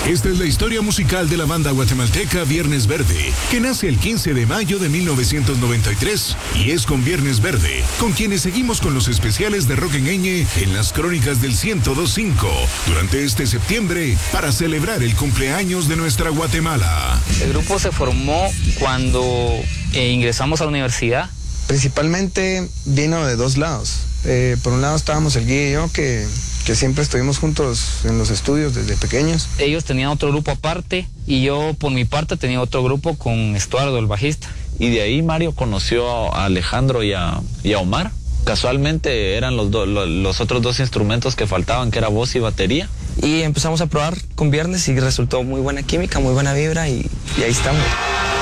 Esta es la historia musical de la banda guatemalteca Viernes Verde, que nace el 15 de mayo de 1993 y es con Viernes Verde, con quienes seguimos con los especiales de Rock en Ñe en las crónicas del 102.5 durante este septiembre para celebrar el cumpleaños de nuestra Guatemala. El grupo se formó cuando ingresamos a la universidad. Principalmente vino de dos lados. Por un lado estábamos el Guille y yo, que siempre estuvimos juntos en los estudios desde pequeños. Ellos tenían otro grupo aparte y yo por mi parte tenía otro grupo con Estuardo, el bajista. Y de ahí Mario conoció a Alejandro y a Omar. Casualmente eran los otros dos instrumentos que faltaban, que era voz y batería. Y empezamos a probar con Viernes y resultó muy buena química, muy buena vibra y ahí estamos.